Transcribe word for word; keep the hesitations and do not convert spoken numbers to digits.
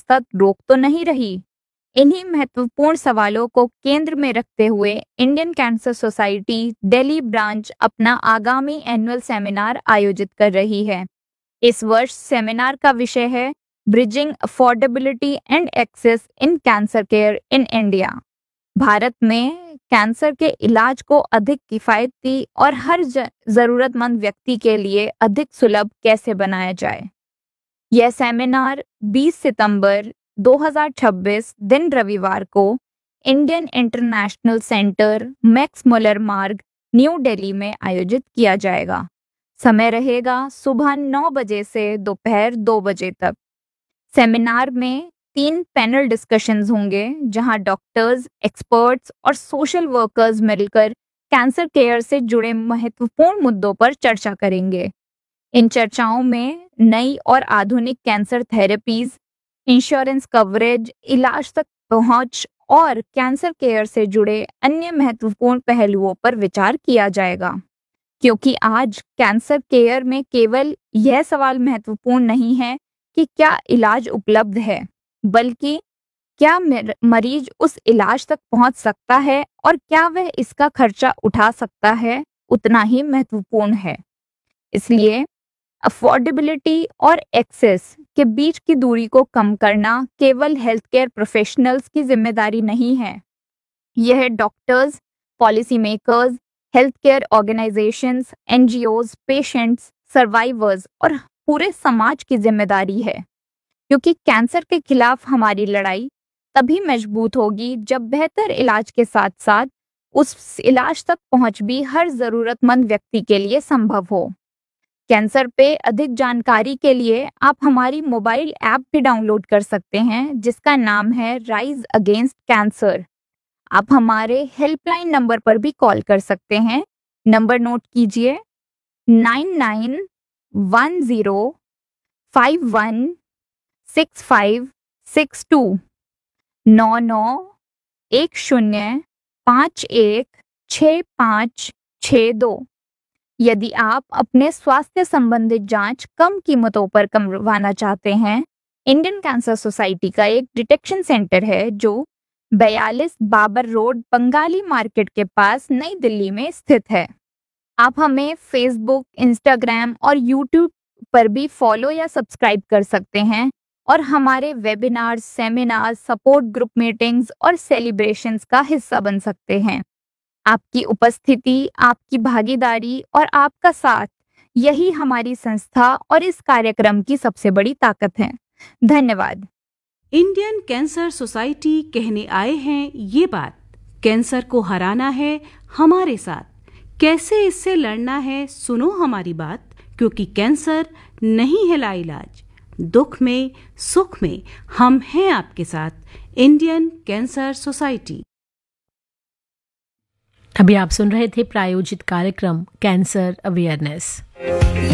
व्यवस्था रोक तो नहीं रही? इन्हीं महत्वपूर्ण सवालों को केंद्र में रखते हुए Indian cancer society Delhi branch अपना आगामी एनुअल सेमिनार आयोजित कर रही है। इस वर्ष सेमिनार का विषय है bridging affordability and access in cancer care in India. Bharat में कैंसर के इलाज को अधिक किफायती और हर जरूरतमंद व्यक्ति के लिए अधिक सुलभ कैसे बनाया जाए। यह सेमिनार बीस सितंबर दो हज़ार छब्बीस दिन रविवार को Indian international centre Max Muller मार्ग, न्यू दिल्ली में आयोजित किया जाएगा। समय रहेगा सुबह नौ बजे से दोपहर दो बजे तक। सेमिनार में तीन पैनल डिस्कशंस होंगे, जहां डॉक्टर्स, एक्सपर्ट्स और सोशल वर्कर्स मिलकर कैंसर केयर से जुड़े महत्वपूर्ण मुद्दों पर चर्चा करेंगे। इन चर्चाओं में नई और आधुनिक कैंसर थेरेपीज, इंश्योरेंस कवरेज, इलाज तक पहुंच और कैंसर केयर से जुड़े अन्य महत्वपूर्ण पहलुओं पर विचार किया जाएगा। क्योंकि आज कैंसर केयर में केवल यह सवाल महत्वपूर्ण नहीं है कि क्या इलाज उपलब्ध है, बल्कि क्या मरीज उस इलाज तक पहुंच सकता है और क्या वह इसका खर्चा उठा सकता है, उतना ही महत्वपूर्ण है। इसलिए अफोर्डेबिलिटी और एक्सेस के बीच की दूरी को कम करना केवल हेल्थ केयर प्रोफेशनल्स की जिम्मेदारी नहीं है। यह doctors, policy makers, health care organisations, NGOs, patients, survivors और पूरे समाज की जिम्मेदारी है। क्योंकि कैंसर के खिलाफ हमारी लड़ाई तभी मजबूत होगी जब बेहतर इलाज के साथ साथ उस इलाज तक पहुंच भी हर जरूरतमंद व्यक्ति के लिए संभव हो। कैंसर पे अधिक जानकारी के लिए आप हमारी मोबाइल ऐप भी डाउनलोड कर सकते हैं, जिसका नाम है राइज अगेंस्ट कैंसर। आप हमारे हेल्पलाइन नंबर पर भी कॉल कर सकते हैं। नंबर नोट कीजिए, nine nine one zero five one six five six to, नौ नौ एक शून्य पाँच एक छः पाँच छः दो। यदि आप अपने स्वास्थ्य संबंधित जांच कम कीमतों पर करवाना चाहते हैं, इंडियन कैंसर सोसाइटी का एक डिटेक्शन सेंटर है जो बयालीस बाबर रोड, बंगाली मार्केट के पास, नई दिल्ली में स्थित है। आप हमें फेसबुक, इंस्टाग्राम और यूट्यूब पर भी फॉलो या सब्सक्राइब कर सकते हैं और हमारे webinar, seminar, support group meetings और सेलिब्रेशंस का हिस्सा बन सकते हैं। आपकी उपस्थिति, आपकी भागीदारी और आपका साथ, यही हमारी संस्था और इस कार्यक्रम की सबसे बड़ी ताकत है। धन्यवाद। इंडियन कैंसर सोसाइटी कहने आए हैं ये बात, कैंसर को हराना है हमारे साथ, कैसे इससे लड़ना है सुनो हमारी बात, क्योंकि कैंसर नहीं है लाइलाज, दुख में सुख में हम हैं आपके साथ। Indian cancer society. अभी आप सुन रहे थे प्रायोजित कार्यक्रम कैंसर अवेयरनेस।